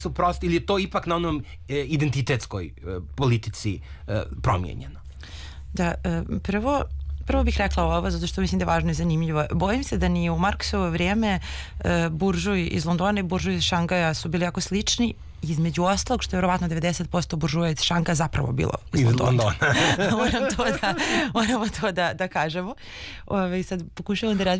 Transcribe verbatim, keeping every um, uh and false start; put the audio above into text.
su prosti ili je to ipak na onom e, identitetskoj e, politici e, promijenjeno? Da, e, prvo Prvo bih rekla ovo, zato što mislim da je važno i zanimljivo. Bojim se da ni u Marksovo vrijeme e, buržuj iz Londona i buržuj iz Šangaja su bili jako slični. Između ostalog, što je vjerovatno devedeset posto buržuja iz Šangaja zapravo bilo iz, iz Londona. Londona. Moram to da, moramo to da, da kažemo. Ove, sad pokušavam da razmišljam